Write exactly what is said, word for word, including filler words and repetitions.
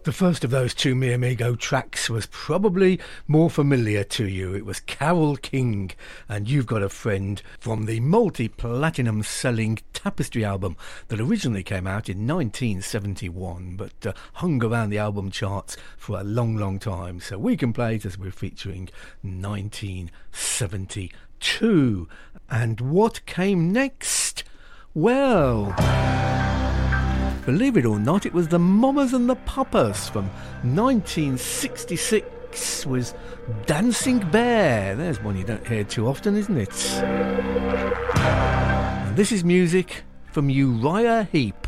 The first of those two Mi Amigo tracks was probably more familiar to you. It was Carole King and You've Got a Friend from the multi-platinum selling Tapestry album that originally came out in nineteen seventy-one but uh, hung around the album charts for a long, long time. So we can play it as we're featuring nineteen seventy-two. And what came next? Well, believe it or not, it was the Mamas and the Papas from nineteen sixty-six with Dancing Bear. There's one you don't hear too often, isn't it? And this is music from Uriah Heep.